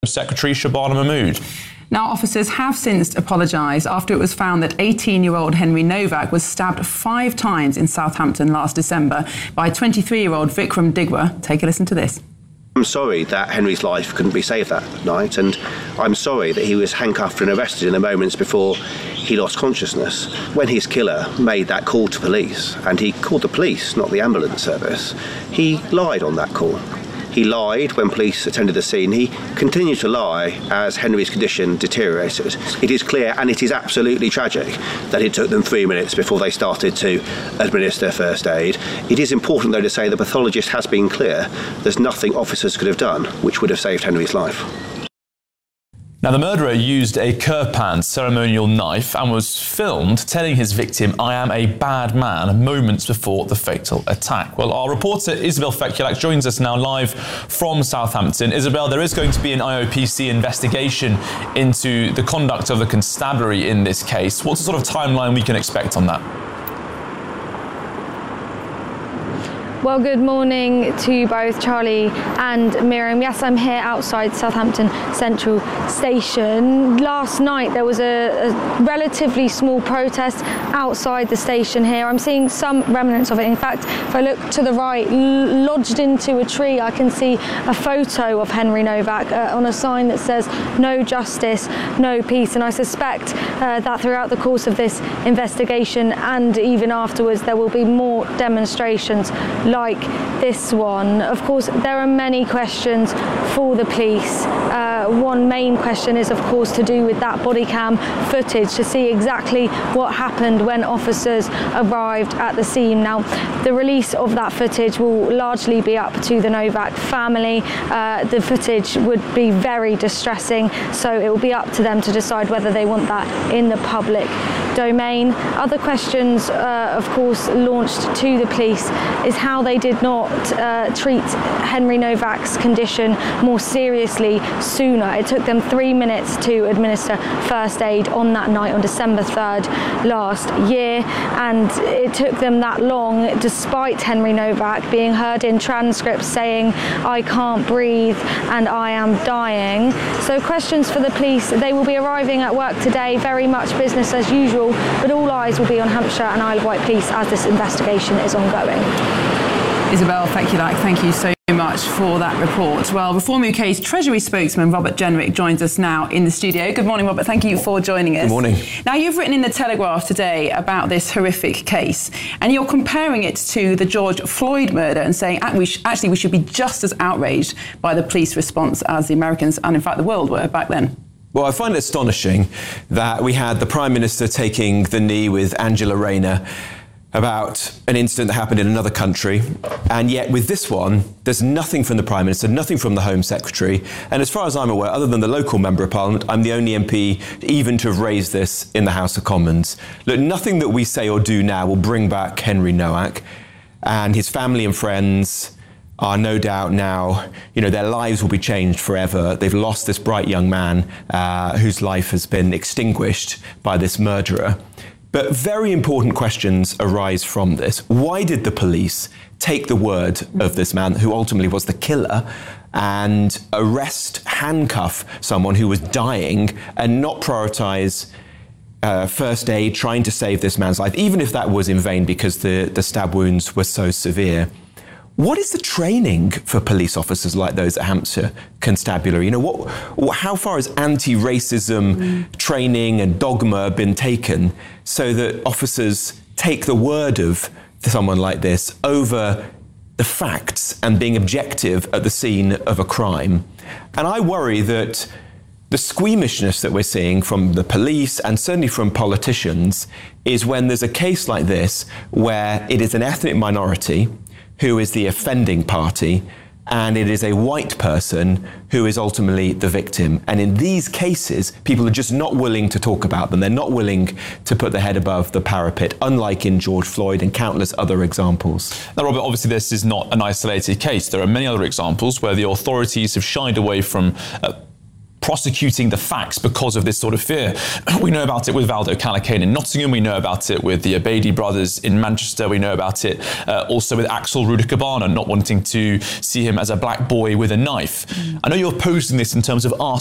Secretary Shabana Mahmood. Now, officers have since apologised after it was found that 18-year-old Henry Novak was stabbed 5 times in Southampton last December by 23-year-old Vikram Digwa. Take a listen to this. I'm sorry that Henry's life couldn't be saved that night, and I'm sorry that he was handcuffed and arrested in the moments before he lost consciousness. When his killer made that call to police, and he called the police, not the ambulance service, he lied on that call. He lied when police attended the scene. He continued to lie as Henry's condition deteriorated. It is clear, and it is absolutely tragic, that it took them 3 minutes before they started to administer first aid. It is important, though, to say the pathologist has been clear. There's nothing officers could have done which would have saved Henry's life. Now, the murderer used a Kirpan ceremonial knife and was filmed telling his victim, "I am a bad man," moments before the fatal attack. Well, our reporter Isabel Fekulak joins us now live from Southampton. Isabel, there is going to be an IOPC investigation into the conduct of the constabulary in this case. What's the sort of timeline we can expect on that? Well, good morning to both Charlie and Miriam. Yes, I'm here outside Southampton Central Station. Last night there was a relatively small protest outside the station here. I'm seeing some remnants of it. In fact, if I look to the right, lodged into a tree, I can see a photo of Henry Novak on a sign that says "No justice, no peace." And I suspect that throughout the course of this investigation and even afterwards, there will be more demonstrations like this one. Of course, there are many questions for the police. One main question is, of course, to do with that body cam footage to see exactly what happened when officers arrived at the scene. Now, the release of that footage will largely be up to the Novak family. The footage would be very distressing, so it will be up to them to decide whether they want that in the public domain. Other questions, of course, launched to the police is how they did not treat Henry Novak's condition more seriously sooner. It took them 3 minutes to administer first aid on that night on December 3rd last year, and it took them that long despite Henry Novak being heard in transcripts saying, "I can't breathe and I am dying." So questions for the police. They will be arriving at work today, very much business as usual, but all eyes will be on Hampshire and Isle of Wight Police as this investigation is ongoing. Isabel Fekulak, thank you so much for that report. Well, Reform UK's Treasury spokesman Robert Jenrick joins us now in the studio. Good morning, Robert. Thank you for joining us. Good morning. Now, you've written in the Telegraph today about this horrific case, and you're comparing it to the George Floyd murder and saying actually we should be just as outraged by the police response as the Americans and, in fact, the world were back then. Well, I find it astonishing that we had the Prime Minister taking the knee with Angela Rayner about an incident that happened in another country, and yet with this one, there's nothing from the Prime Minister, nothing from the Home Secretary, and as far as I'm aware, other than the local Member of Parliament, I'm the only MP even to have raised this in the House of Commons. Look, nothing that we say or do now will bring back Henry Novak, and his family and friends are no doubt now, their lives will be changed forever. They've lost this bright young man whose life has been extinguished by this murderer. But very important questions arise from this. Why did the police take the word of this man, who ultimately was the killer, and arrest, handcuff someone who was dying and not prioritise first aid, trying to save this man's life, even if that was in vain because the stab wounds were so severe? What is the training for police officers like those at Hampshire Constabulary? How far has anti-racism training and dogma been taken so that officers take the word of someone like this over the facts and being objective at the scene of a crime? And I worry that the squeamishness that we're seeing from the police and certainly from politicians is when there's a case like this where it is an ethnic minority who is the offending party, and it is a white person who is ultimately the victim. And in these cases, people are just not willing to talk about them. They're not willing to put their head above the parapet, unlike in George Floyd and countless other examples. Now, Robert, obviously this is not an isolated case. There are many other examples where the authorities have shied away from prosecuting the facts because of this sort of fear. We know about it with Valdo Callacane in Nottingham. We know about it with the Abedi brothers in Manchester. We know about it also with Axel Rudikabana not wanting to see him as a black boy with a knife. I know you're posing this in terms of our